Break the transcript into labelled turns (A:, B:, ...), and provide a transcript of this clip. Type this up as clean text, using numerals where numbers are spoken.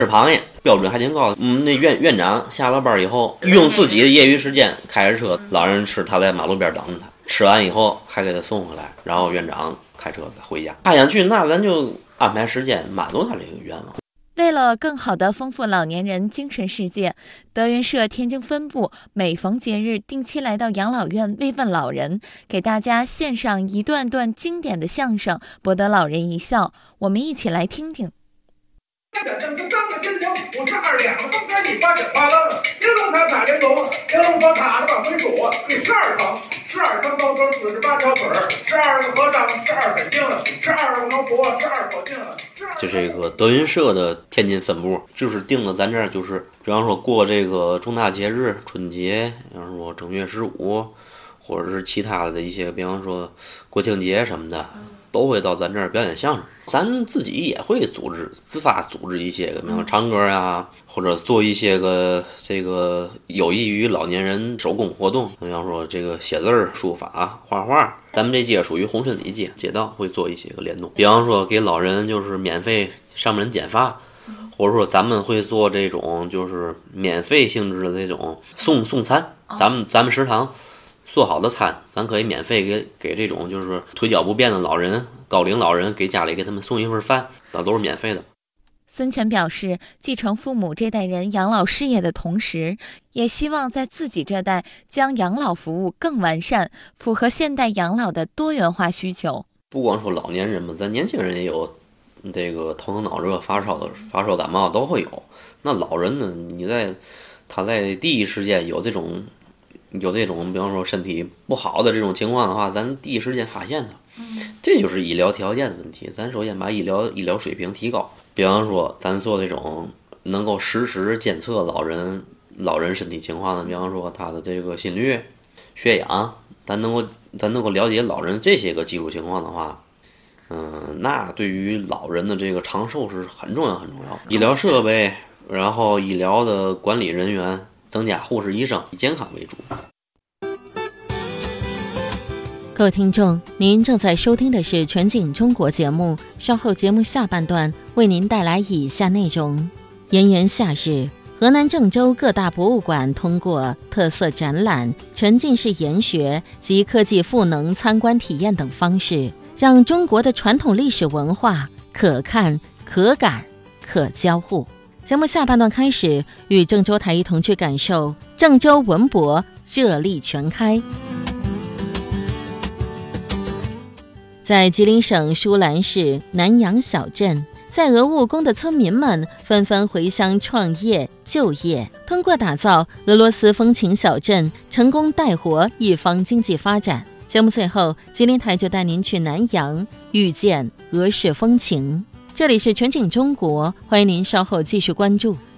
A: 吃螃蟹标准还挺高的。那院长下了班以后，用自己的业余时间开着车，老人吃，他在马路边等着他，吃完以后还给他送回来，然后院长开车回家。他想去，那咱就安排时间满足他这个愿望。
B: 为了更好地丰富老年人精神世界，德云社天津分部每逢节日定期来到养老院慰问老人，给大家献上一段段经典的相声，博得老人一笑。我们一起来听听。
C: 52两，东开你八8楞，玲珑塔塔玲珑，玲珑塔塔的往回数，第12层高坡48条腿，12个和尚，12本经，12个毛婆，12口径。
A: 就这个德云社的天津分部，就是定的咱这儿，就是比方说过这个重大节日，春节，比方说正月15，或者是其他的一些，比方说国庆节什么的，都会到咱这儿表演相声。咱自己也会自发组织一些个，比方唱歌呀，或者做一些个这个有益于老年人手工活动，比方说这个写字儿、书法、画画。咱们这街属于红顺里街，街道会做一些个联动，比方说给老人就是免费上门剪发，或者说咱们会做这种就是免费性质的这种送餐，咱们食堂做好的餐，咱可以免费给这种就是腿脚不便的老人、高龄老人，给家里给他们送一份饭，那都是免费的。
B: 孙权表示，继承父母这代人养老事业的同时，也希望在自己这代将养老服务更完善，符合现代养老的多元化需求。
A: 不光说老年人嘛，咱年轻人也有这个头疼脑热、发烧感冒都会有。那老人呢，他在第一时间有这种，比方说身体不好的这种情况的话，咱第一时间发现他，这就是医疗条件的问题。咱首先把医疗水平提高，比方说咱做这种能够实时监测老人身体情况的，比方说他的这个心率、血氧，咱能够了解老人这些个基础情况的话，那对于老人的这个长寿是很重要。医疗设备，然后医疗的管理人员增加护士、医生，以健康为主。
D: 各位听众，您正在收听的是全景中国节目，稍后节目下半段为您带来以下内容。炎炎夏日，河南郑州各大博物馆通过特色展览、沉浸式研学及科技赋能参观体验等方式，让中国的传统历史文化可看、可感、可交互。节目下半段开始，与郑州台一同去感受郑州文博热力全开。在吉林省舒兰市南阳小镇，在俄务工的村民们纷纷回乡创业就业，通过打造俄罗斯风情小镇，成功带活一方经济发展。节目最后，吉林台就带您去南阳遇见俄式风情。这里是全景中国，欢迎您稍后继续关注。